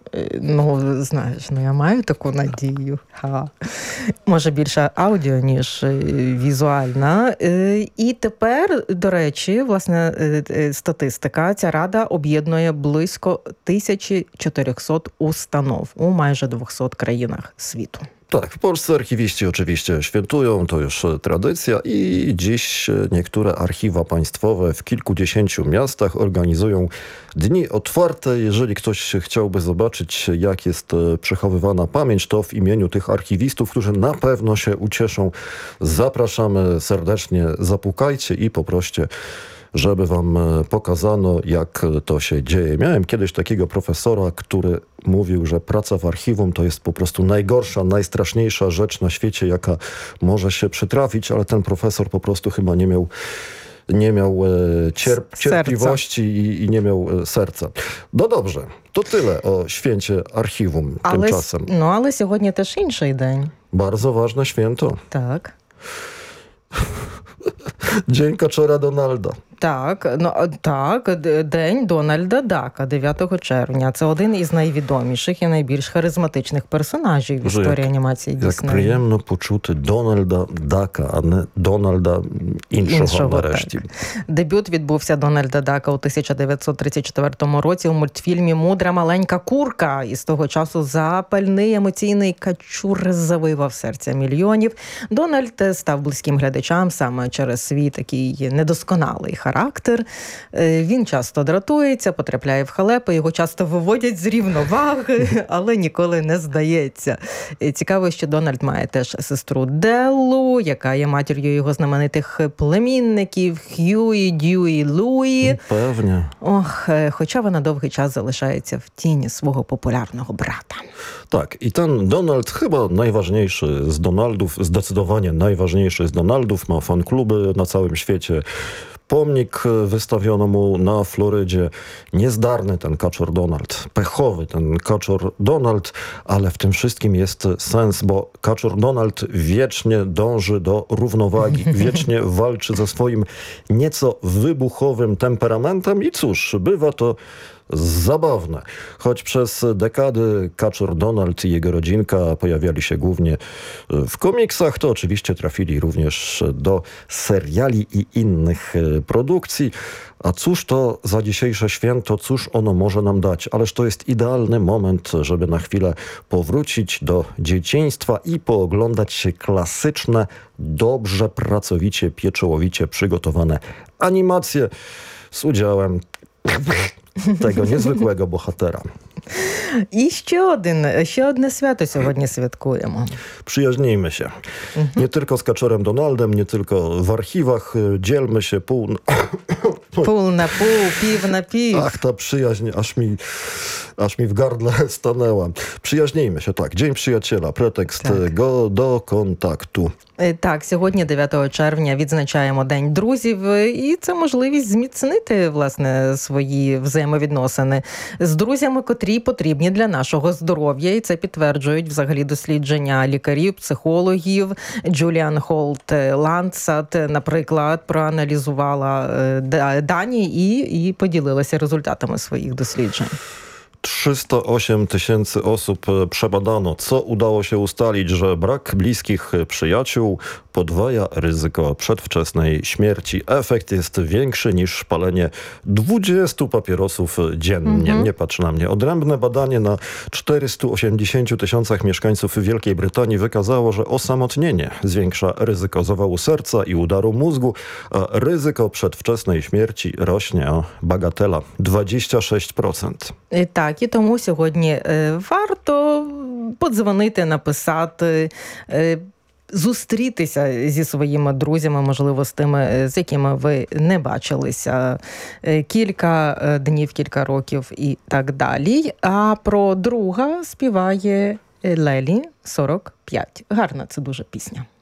Ну, знаєш, я маю таку надію. Може, більше аудіо, ніж візуальна. І тепер, до речі, власне, статистика. Ця рада об'єднує близько 1400 ustanów u майже 200 країнach світу. Tak, w Polsce archiwiści oczywiście świętują, to już tradycja i dziś niektóre archiwa państwowe w kilkudziesięciu miastach organizują dni otwarte. Jeżeli ktoś chciałby zobaczyć, jak jest przechowywana pamięć, to w imieniu tych archiwistów, którzy na pewno się ucieszą, zapraszamy serdecznie, zapukajcie i poproście, żeby wam pokazano, jak to się dzieje. Miałem kiedyś takiego profesora, który mówił, że praca w archiwum to jest po prostu najgorsza, najstraszniejsza rzecz na świecie, jaka może się przytrafić, ale ten profesor po prostu chyba nie miał cierpliwości i nie miał serca. No dobrze, to tyle o święcie archiwum tymczasem. Ale сьогодні теж інший день. Bardzo ważne święto. Tak. Dzień Kaczora Donalda. Так, День Дональда Дака, 9 червня. Це один із найвідоміших і найбільш харизматичних персонажів в історії анімації Діснею. Як приємно почути Дональда Дака, а не Дональда іншого нарешті. Так. Дебют відбувся Дональда Дака у 1934 році у мультфільмі «Мудра маленька курка». І з того часу запальний емоційний качур завивав серця мільйонів. Дональд став близьким глядачам саме через свій такий недосконалий характер. Він часто дратується, потрапляє в халепи, його часто виводять з рівноваги, але ніколи не здається. Цікаво, що Дональд має теж сестру Деллу, яка є матір'ю його знаменитих племінників Х'юї, Дьюї, Луї. Певне. Хоча вона довгий час залишається в тіні свого популярного брата. Tak, i ten Donald chyba najważniejszy z Donaldów, zdecydowanie najważniejszy z Donaldów, ma fankluby na całym świecie. Pomnik wystawiono mu na Florydzie. Niezdarny ten kaczor Donald, pechowy ten kaczor Donald, ale w tym wszystkim jest sens, bo kaczor Donald wiecznie dąży do równowagi, wiecznie walczy ze swoim nieco wybuchowym temperamentem i cóż, bywa to zabawne. Choć przez dekady kaczor Donald i jego rodzinka pojawiali się głównie w komiksach, to oczywiście trafili również do seriali i innych produkcji. A cóż to za dzisiejsze święto, cóż ono może nam dać? Ależ to jest idealny moment, żeby na chwilę powrócić do dzieciństwa i pooglądać się klasyczne, dobrze, pracowicie, pieczołowicie przygotowane animacje z udziałem tego niezwykłego bohatera. І ще одне свято сьогодні святкуємо. Przyjaźnijmy się. Nie tylko z kaczorem Donaldem, nie tylko w archiwach. Dzielmy się pół na pół, piw na piw. Ach, ta przyjaźń aż mi w gardle stanęła. Przyjaźnijmy się, tak. Dzień przyjaciela, pretekst do kontaktu. Так, сьогодні, 9 червня, відзначаємо День друзів, і це можливість зміцнити, власне, свої взаємовідносини з друзями, котрі потрібні для нашого здоров'я. І це підтверджують взагалі дослідження лікарів, психологів. Джуліан Холт Ландсат, наприклад, проаналізувала дані і поділилася результатами своїх досліджень. 308 000 osób przebadano. Co udało się ustalić, że brak bliskich przyjaciół podwaja ryzyko przedwczesnej śmierci. Efekt jest większy niż palenie 20 papierosów dziennie. Nie patrz na mnie. Odrębne badanie na 480 000 mieszkańców Wielkiej Brytanii wykazało, że osamotnienie zwiększa ryzyko zawału serca i udaru mózgu, a ryzyko przedwczesnej śmierci rośnie o bagatela 26%. Так, і тому сьогодні варто подзвонити, написати, зустрітися зі своїми друзями, можливо, з тими, з якими ви не бачилися кілька днів, кілька років і так далі. А про друга співає Лелі 45. Гарна це дуже пісня.